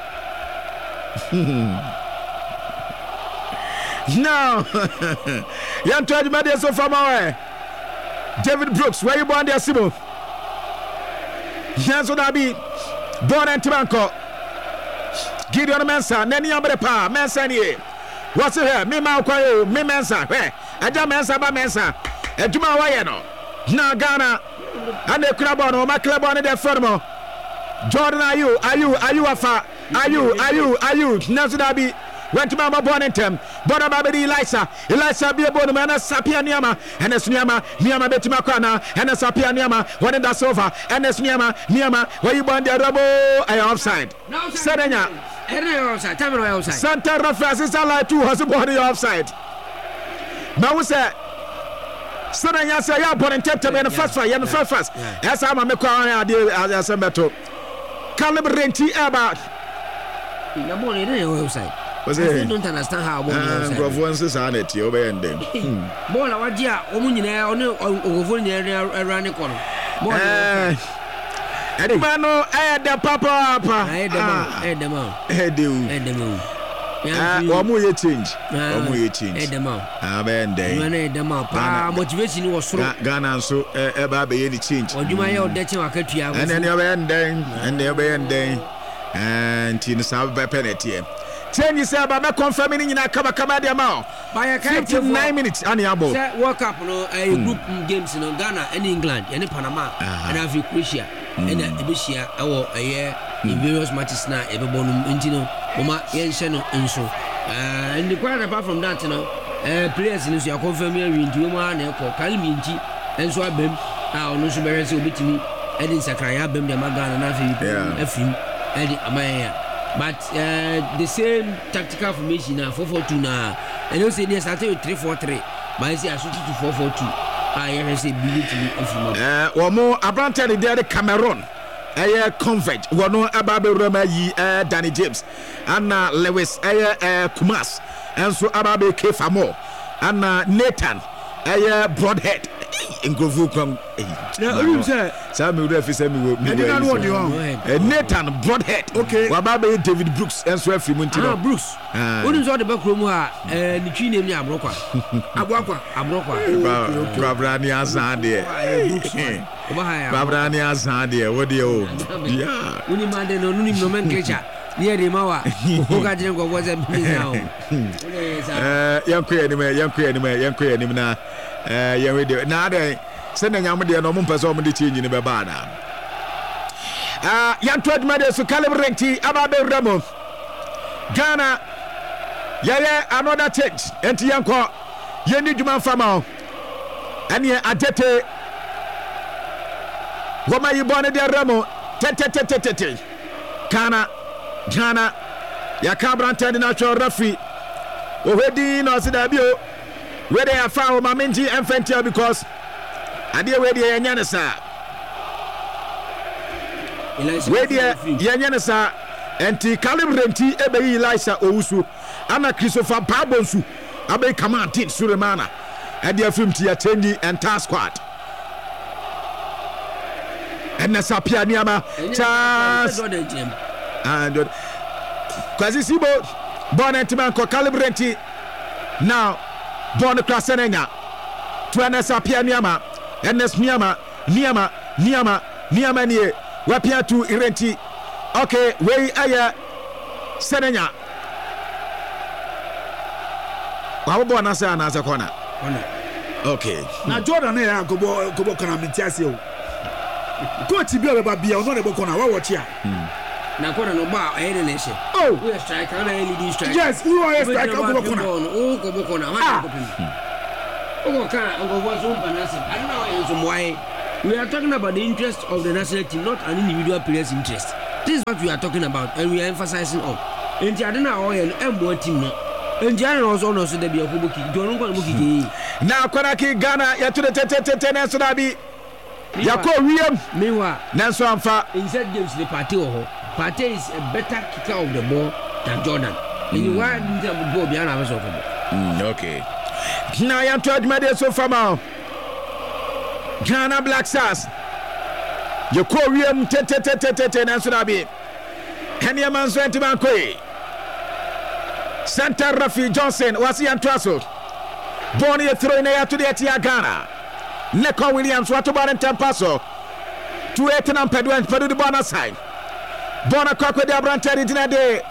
now yan twelve made so from away David Brooks where you born there Simo Janso Dabi, born in Tibanko. Gideon Mensa, Nani Abrepa, Mensa ni. What's here? Me Malquayo, me Mensa, where? Aja Mensa ba Mensa. Ejuma Wayano. Na Ghana. And the Crabon, my club on the Fermo. Jordan, are you? Are you? Are you afa? Are you? Are you? Are you? Janso Dabi. Went to Mama Bonnentem, Bona Baby Elisa, Elisa be a Bonamana, Sapia Niama, and a Sniama, Niama Betimakana, and a Sapia Niama, one in the sofa, and a Sniama, Niama, where you born the rubble, I offside. Sedania, offside, Santa Rafa, sister like two has a body offside. Now we say, Sedania say, yeah, Bonnentem in the first fight, and the first first. As I'm a Mekwana, as a metal. Calibrenti about. The money outside. I don't understand how Gravones is on it, you obey them. Bona, what dear, Omunina, or around the corner. Mano, I the papa, I had them out, head do, head them out. One more change, one more change. Head them out. I bend them out. Motivation was so Ghana, so ever be any change. Or you might have that you are country, and then you're ending, and they're ending, and Tina Sabba penalty. Change is about me confirming in a kaba kaba de amount. By a fifty-nine minutes, any abo. World Cup, no, a group games in Ghana and England, and Panama, and Africa, Croatia, and Abyssinia, or a year in various matches now, every bonum, Intino, Oma, Yenshano, and so. And the quite apart from that, you know, players in the confirming into Oma and Eko, Kaliminti, and so I bem, I no so better so bit me, and in Sakraya, Bem, the Magan, and I think, Eddie Amaya. But uh, the same tactical formation now four four two now. And you say they started with three four three. But I say I shoot to four four two. I have say believe to me if you know. Uh, one more Abrante there the Cameroon. Aye Converge. One more Ababe Roma yi uh, Danny James. Anna Lewis aye uh, Kumas. And so Ababe Kefamo. Anna Nathan aye Broadhead. Ngrovu kwam na urim say Samuel Refi say me me Nathan Broadhead okay wa baba David Brooks enso afri mu ntino ah Brooks urim so de bakro mu ha eh ni twi nem ni abrokwa abrokwa abrokwa Babra ni azan de Babra ni azan de wo de o yeah uni mande no uni no men kecha ye de mawa o ga jere go go ze bi now eh yanko ye ni me yanko ye ni me yanko ye ni na eh yeah we do na dey say na nyam dey no mo mpese o mo dey change ni be ba na ah yan to admade so calibrate ababe ramo Ghana yeah yeah another change enti yanko ye ni djuma fama ene adete woma yi bone dey ramo tetetetetete Ghana Ghana ya kabrante na cho referee o wedi no se da bio where they are found Mamenji and Fentia because I dear where they are Yanasa. Where they are Yanasa and T. Calibrenti Ebe Elisa Ousu, Anna Christopher Pabonsu, Abe Command Tin Sulemana, and their film Tia Tendi and Task Squad. And Nasapia Niama, Charles and Kwasi Sibo born entimanko calibrate now born Krasenenya to Anessa Pia Niama Ernest Niama Niama Niama Niama nie wapia to Irenti okay we aya Senenya Wawo bona sa na sa corner okay na Jordan na gobo gobo kana mitiase o coach bi o ba bia o no le boko na wa watch ya na corner no ba e ne nese oh we striker na leading striker yes you are a striker gobo kona o gobo kona ha gobo o kan o go so panase I don't know why some why we are talking about the interest of the national team, not an individual player's interest. This is what we are talking about and we are emphasizing on and I don't know oil and more team and Jan also knows that be a Hubuki don't go Buki now Konaki Ghana ya to the ten Nabi Yako William meanwhile Nanso Amfa inside games the party or party is a better kicker of the ball than Jordan and you why didn't have the ball behind our soccer okay now you to admit so far now Ghana Black Stars Yako William ten Nanso Nabi Kenya Manso Antimankoe Santa Rafi Johnson was here Trasso Bonnie throwing to the Etia Ghana Neko Williams what about in Tampaso to eight and Pedro Pedu the bonus side Bona Coco de Abrantari Dinade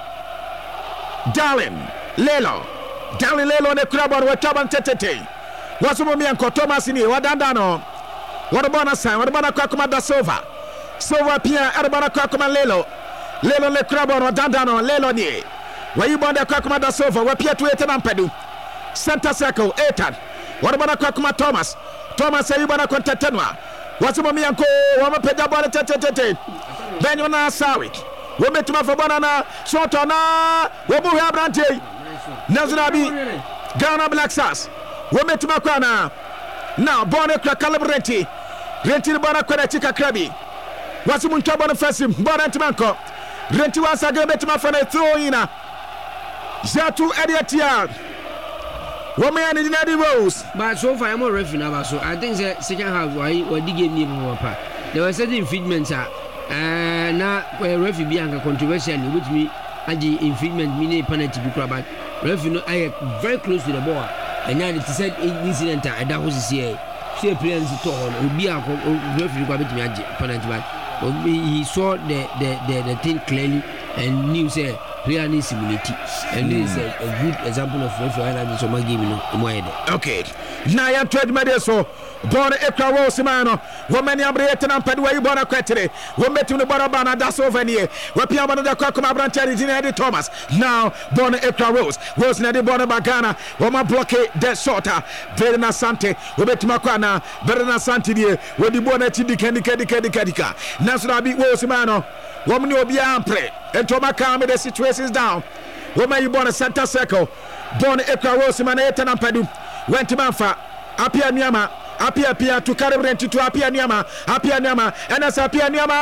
Darling Lelo Darling Lelo ne Krabon what Taban Tete what's Mummy and Thomas in here what Dandano what a bonus sign what about Coco da Silva Silva Pia Arbana Coco Lelo Lelo le Krabon what Dandano Lelo ni where you born the Coco da Silva what Pia to eight and Pedu Center circle eight what about Coco Thomas Thomas say you bana kontatenwa what's mommy anko wa mapeja bana tete ben you na sawi we betuma for banana short na we bu ha brante Nazrabi Ghana Black Stars we betuma kwa na now born a calibrate renti bana kwa chika krabi what's mun tobo no first bana timanko renti wa saga betuma for na throw ina Zatu Ediatia women and the Rose. But so far, I'm more referee now. So I think the second half, why what did give me more part? There were certain infringements. Uh, now where referee being controversial, which me and the infringement meaning penalty because but referee I very close to the ball, and now it said incident and that was here. See a player to on be a referee got me a penalty, but he saw the the the, the thing clearly and knew say. Player needs immunity, and this is a, a good example of referee and so my game in okay, now you tried my so born a crowd Simano, woman Abriatan and Padua, you born a quetre, we met in the Barabana, that's over here. We Piano the Cockma Brantari, Thomas, now born a crowd rose, was not the born of Bagana, woman blockade, that shorter, Verena Sante, we met Macana, Verena Santi, where the born at the Candy Candy Candy Caddica, Nasrabi Wosimano. Woman will be ampre and to calm the situations down. Woman you born a Santa Circle, born a Rose Maneta and Padu, went to Manfa, Apia Niama, Apia Pia to Calibrate to Apia Niama, Apia Niama, and as Apia Niama.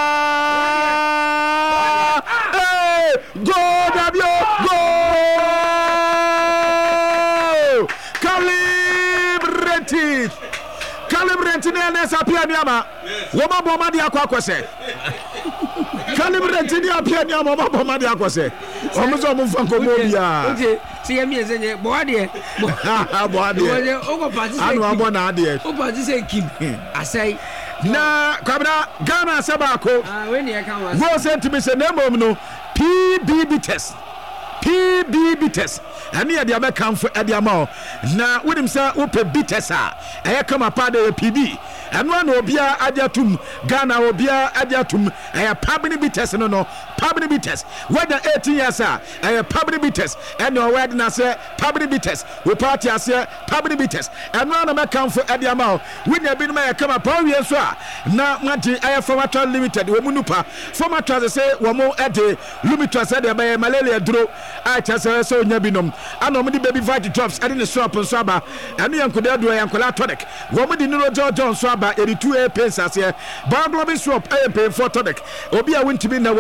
Hey, go W, go! Calibrate! Calibrate and as Apia Niama, Woman Bomadi Aquaquase. Calibrate in your piano, Mama Bomadi Aquase. Almost almost from Colombia. Okay, see me as a body. Body. I know one idea. Oh, but this is Kim. I say, na Cabra Ghana Sabako. Ah, when you come, go send to me say name no P B B test. P B B test. And near the American for Ediamo. Now, with him, sir, Upe Bitesa. I come a part of P B. And one will be a Adiatum, Ghana will be a Adiatum. I have Pabini Bites, no, no, Pabini Bites. Whether eighteen years, sir, I have Pabini Bites. And no word, I say, Pabini Bites. We party, I say, Pabini Bites. And one of my come for Ediamo. When you have been my come up, oh, yes, sir. Now, Manti, I have Formator Limited, we Munupa. Formator say, one more at the Lumitra said, by Malaria Drew. I just saw Nabinum. I know many baby fight drops. I didn't swap on Swaba. And the uncle there do a uncle tonic. Woman did not John Swaba, eighty-two a pence as here. Bangladesh swap, I am paying for tonic. Obia went to be now when this switching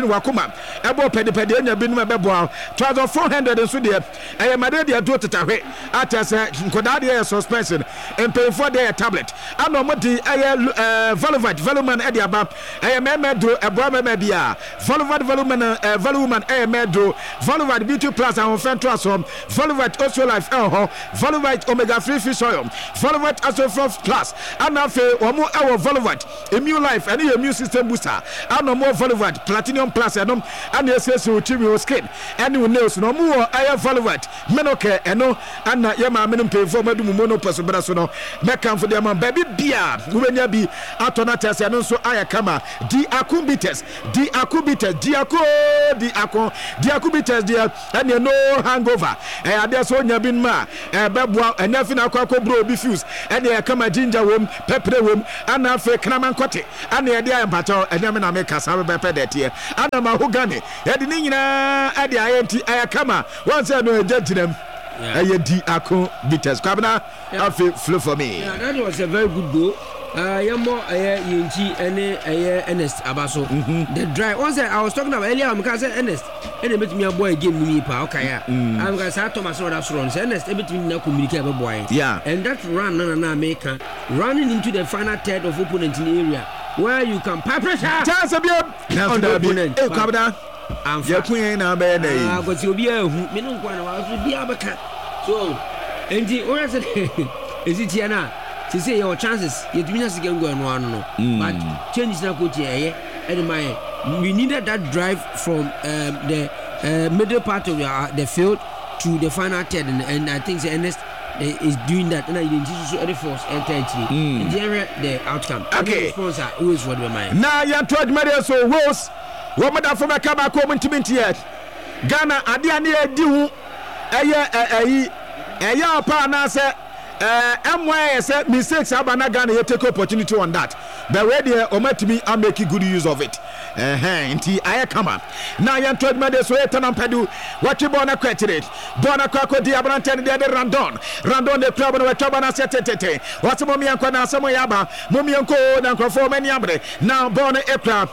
wakoma ebo pede pede enya binum ebeboa twelve hundred nso de eye made de do tetahwe atese nkoda de suspension empemfo de tablet ana mo di eye Voluvat Voluman e de aba eye memedro ebo mema bia Voluvat Voluman Voluman eye medro Voluvat Beauty Plus and Fentro aso Voluvat Oso Life eh ho Voluvat Omega three fish oil Voluvat Asofrof Plus ana fe omo ewo Voluvat Immune Life and immune system booster ana mo Voluvat Platinum Plus enom ana esese o chibi skin and we nails no mo eye Voluvat menoke eno ana ye ma menom pefo madum mono paso bra so no meka for dem baby bia wenya bi atona tese eno so aya kama di akumbites di akubites di ako di ako di akubites dia and no hangover e ade so nya bin ma e beboa enya fina akwa bro bi fuse and e kama ginger wom pepper wom ana fe kraman kote ana e de ampato enya me na me kasa be pe de tie ana ma hugane e de ni nyina e de ayenti aya kama once no ejajinam aye di ako bites kwabna afi flow for me. Yeah, that was a very good goal. Uh, Yamo, uh, Yinchi, and uh, Ernest Abaso. Mm-hmm. The drive. Once I was talking about earlier, I'm going to say Ernest. And they met me a boy game me pa. Okay, I'm going to say Thomas or that's wrong. Ernest, everything now communicate about boy. Yeah. And that run, na na make running into the final third of opponent in the area where you can pay pressure. Chance of you on the opponent. Hey, Kabda. I'm for Queen. I'm bad. Ah, but you'll be a me no go na be abaka. So, and the or is it here now? To say your chances, you do not go and one no. But change na coach here, and my we needed that drive from um, the uh, middle part of the, the field to the final third, and, and I think the Ernest is doing that, and I didn't see any force entirely. And there the outcome. Okay. Sponsor who is what we mind. Now you told me so Rose. What matter from a come coming to me yet? Ghana, Adia near do a year a year upon us. Uh, M Y S mistakes Abana Ghana you take opportunity on that. But where they are met me, I'm making good use of it. Uh huh. Inti I come on. Now you told me this way turn on pedu. What you born a credit? Born a crocodile the Abranten the other Randon. Randon the club and a Chabana Setete. What's Mommy and Kona Samoyaba? Mommy and Co and Crofo many abre. Now born a club.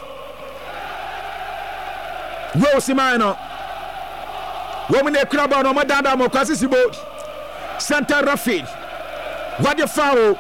Rosimano. Woman a club on Madame Mokasisibo. Santa Rafi. What the foul?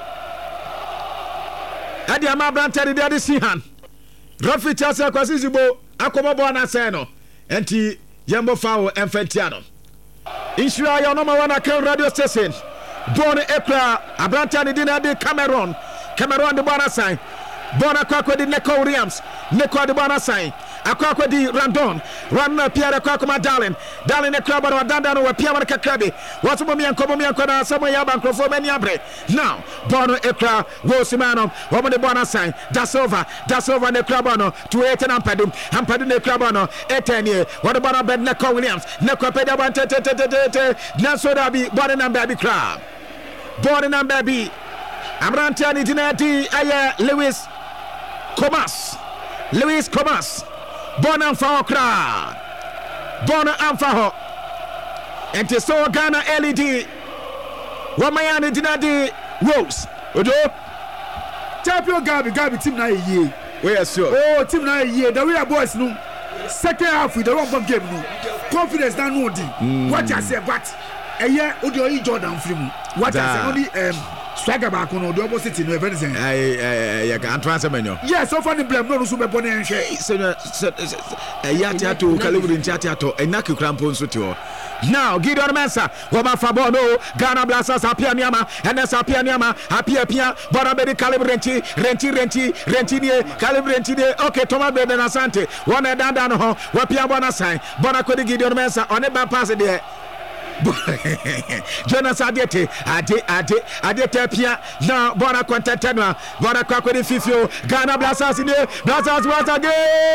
Adi Amabranta the other Sihan. Rafi Chasa Quasibo, Acomobona Seno, and T. Yambo Fowl and Fentiano. Insure your number one account radio station. Born Ekra, Abranta the dinner de Cameron. Cameron the Bonasai. Bona Quaco de Neko Williams. Neko the Bonasai. Aqua di Randon, Run Pierre Quacoma Darling, Darling a club or Dandano or Pierre Cacabi. What's Mommy and Comomi and Kona, some Yaban for many abre. Now, Bono Ekra, Rosimano, Woman the Bonasai, that's over, that's over the Clubano, to eight and Ampadum, Ampadum the Clubano, Etania, what about Bed Neko Williams, Neko Pedaban, Nasoda be Bodden and Baby Club. Bodden and Baby, Abrantani Dinati, Aya, Lewis Comas, Lewis Comas. Bona Faokra Bona Amfaho and to so Ghana L E D Wamayani Dinadi Rose Odo Champion Gabi Gabi team na ye. Where sure. Oh team na ye. The way boys no second half with the wrong game no. Confidence na no di. What I say but a year Odio Jordan film. What I say only um swagger back on the opposite no event. I I can transfer menu. Yes, so funny blame no so be born and share. So a yati to Calibri Chatiato and Naki Crampon Suto. Now Gideon Mensa, Wama Fabono, Ghana Blasters, Apia Niama, and as Apia Niama, Apia Pia, Bonabedi Calibrenti, Renti Renti, Rentini, Calibrenti, okay, Thomas Beden Asante, one at Dandano, Wapia Bonasai, Bonacodi Gideon Mensa, on a bad pass there. Jonas Adete, Ade, Ade, Adete Pia, now Bona Contatana, Bona Quaco Fifio, Ghana Blasters in there, Blasters once again,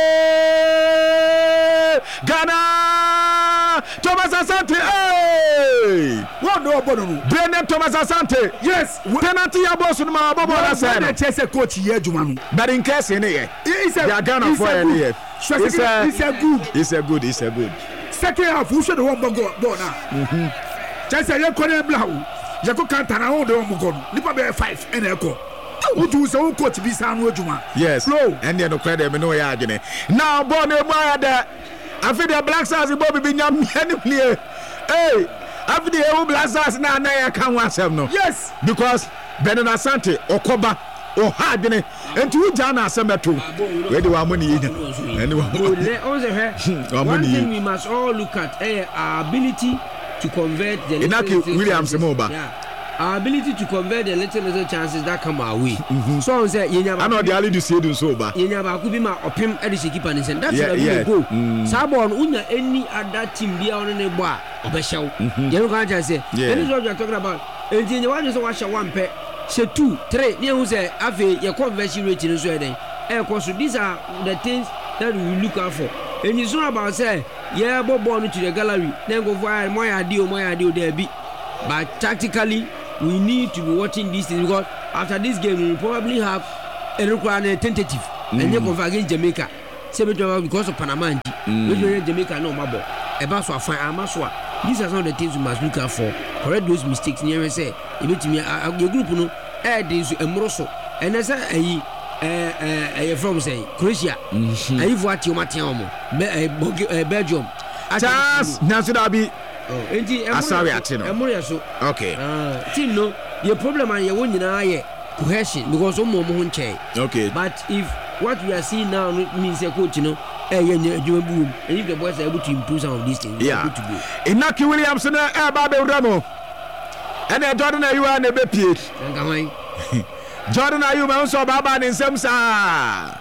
Ghana, Thomas Asante, hey, what no Bono, Brendan Thomas Asante, yes, penalty abosun ma bobo na say na chese coach here Jumanu, but in case in here, it's a Ghana for here, it's a, it's a good, it's a good, it's a good. Second half, who should the one go now? Just say you're calling Blau. You go can't hold the one go. Nipa be five and echo. Utu so coach bi san no adwuma. Yes. Flow. And then no credit me no ya agene. Now born e boy da. Afi the Black Stars Bobby bi nyam any Hey, afi the Ewu Black Stars na na ya kan wasem no. Yes. Because Bernard Asante Okoba o ha adwene enti u ja na asemeto. We dey wa mo ni yi. Anyway. One thing we must all look at eh, our ability to convert the little Williams Moba. Yeah. Our ability to convert the little little chances that come our way. Mm-hmm. So I say, I know the Ali do see do so ba. You never could be my opim edisi keeper and that's yeah, where we yeah. go. Mm. Sabon unya any other team be on the bar obeshaw. You can't just say. And this is what you're talking about. And you want to watch one pair. Say two, three. You know say have your conversion rate in Sweden. And of course these are the things that we look out for. And it's not about say yeah, but born to the gallery. Then go for more idea, more idea there be. But tactically, we need to be watching these things because after this game, we will probably have a requirement tentative. Mm. And you go against Jamaica. Because of Panama, mm. Jamaica no mabo. About so fine, Amaswa. These are some of the things we must look out for. Correct those mistakes. Never say, you bet me, your group no, add this and Moroso. And as I uh, uh, from say Croatia, I have what you might tell me, Belgium. Charles, Nazi Oh, enti Asawi atino. Emoria so. Okay. Ah, team no, the problem and you won na cohesion because omo mo nche. Okay. But if what we are seeing now means a coach, you know, eh you boom. And if the boys are able to improve some of these things, yeah. Good to go. Inaki Williamson eh ba be Ramo. And then Jordan Ayew na be pie. Ngamai. Jordan Ayew ma so baba ni nsem sa.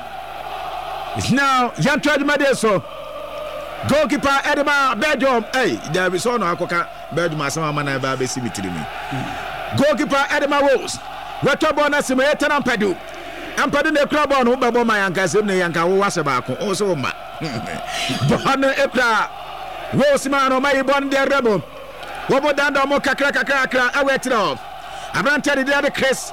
Now, yan trade madeso. Goalkeeper Edema Belgium. Hey, there is no Akoka Belgium asama mana ba be simitiri me. Goalkeeper Edema Wolves. Weto bona simeta na Mpadu. Mpadu ne club on wo babo ma yanka sem ne yanka wo wase ba ko. O so ma. Bona ekra. Wolves ma no mai bon de rebo. Wo bo danda mo kakra kakra kakra awetiro. Abrante de de Chris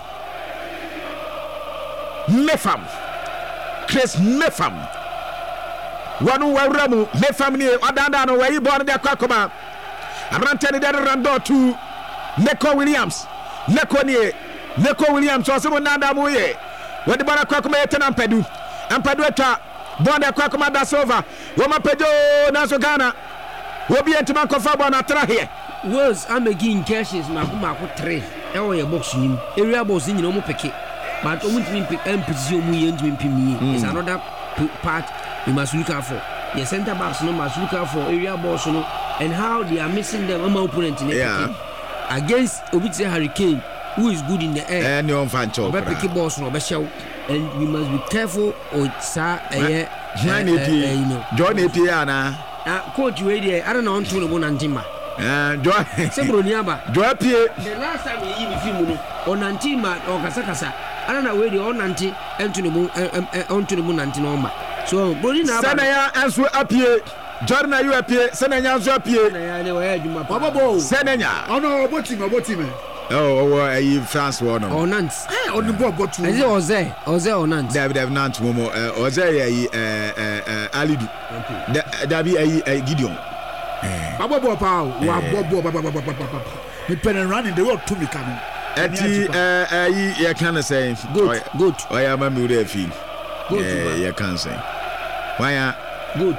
Mefam. Chris Mefam. Wanu wawramu me family odanda no wayi born de kwakoma Abrante de Rando to Neko Williams Neko nie Neko Williams so se nanda mu ye wadi bana kwakoma yetena Mpadu Mpadu eta born de kwakoma da silver wo mapejo na so Ghana wo bi entima kofa bona tra here was am again cashes makuma ko three e wo ye box nim area box nyina mo peke but omuntimi pick empty mu ye ntimi pimi is another part we must look out for. The center backs no must look out for area balls no and how they are missing them among opponent in the yeah. game. Against Obitse Hurricane, who is good in the air. And you fan chop. But pick balls no show and we must be careful or sa eh John you know. John Epiana. Ah coach we there I don't know until the Nantima. Eh John Sebroniaba. John Pie. The last time we in film no on Nantima or Kasakasa. I don't know where the on Nanti and to the moon onto the moon Nantinoma. So, Senaya answer up here. Jordan, you appear. Senaya answer up here. Senaya. Oh no, what team? What team? Oh, oh, you France one. Oh, Nance. Oh, the boy got two. Is it Oze? Oze or Nance? David have Nance, Momo. Oze, uh, Alidu. Dabi, a Gideon. Baba Bob, Bob, Bob, Bob, Bob, Bob. The pen and running the road to me coming. Eti, uh, you can say, good, good. I am a mude fee. Good, yeah, you can say. Why are good?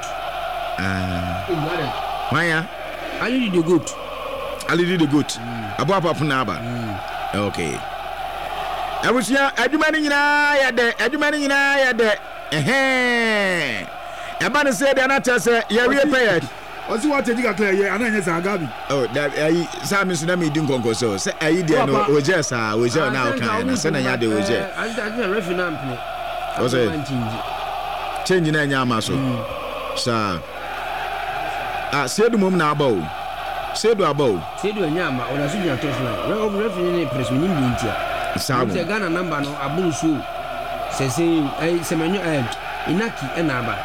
Uh, why are I did the good? I did the good. About Papa Naba. Okay. I was here. I do money in I had there. I do money in I had there. Eh, a man said, and I tell say, yeah, we are paid. What's what you got clear? And then it's a Gabi. Oh, that I Sam is not me doing concourse. Say, I didn't know. Was just, I was just now kind of sending out the was just. I didn't refinance. Was it changing any amaso? Sir, I said the moment about said about said to a yama or a senior Tesla. Well, referee press me in India. Sam, the Ghana number no Abusu says, I say, Inaki and Abba.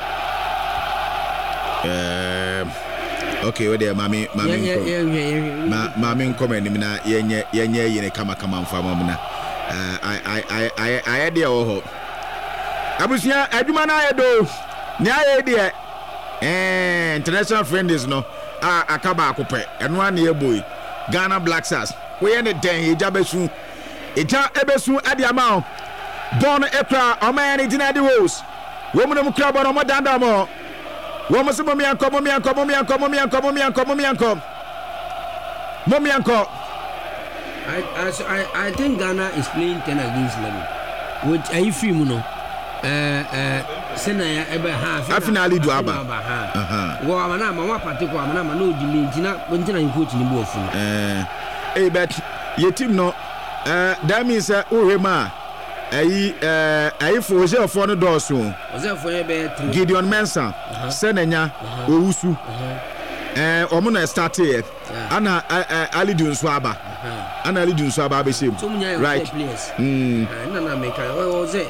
Okay, well, there, mammy, mammy, mammy, come in, Yenya, Yenya, Yenya, come, come on, Famona. I, I, I, I, I had the old. Abusia adumana edo nya ye de eh international friend is no ah akaba akope eno an ye boy Ghana Black Stars we ye ne den ye jabesu Eja ebesu adi amount. Bon ekra omayani dina di wolves. Woman mu kra bon mo danda mo. Woman se momi anko momi anko momi anko momi anko momi anko momi anko. Momi anko. I, I I think Ghana is playing ten against eleven. With a free muno. Uh uh Senaya ebe half. Finally do aba. Uh-huh. Well, I'm not my particular I'm not no Dina when you coach in the both. Eh eh but your team no uh that means uh Urema ayi eh ayi for je for no do so. Gideon Mensah Senenya Owusu eh omo na start here ana Ali Dunso aba ana Ali Dunso aba be shame right mm na na make o say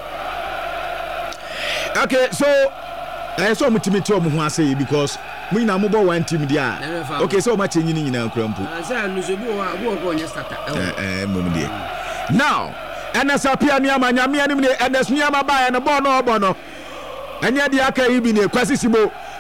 okay so I saw mutimiti omo ho ase because we na mo bo one team dia okay so much nyini nyina nkrampo say anuso bi wo wo ko nya starter eh eh mom dia now ena sapia ni amanya me anim ne enes ni amaba ya no bo no obo no enya dia aka yi bi ne kwasisibo